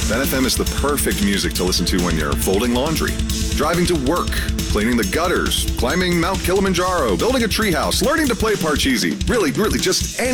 Ben FM is the perfect music to listen to when you're folding laundry, driving to work, cleaning the gutters, climbing Mount Kilimanjaro, building a treehouse, learning to play Parcheesi. Really, just any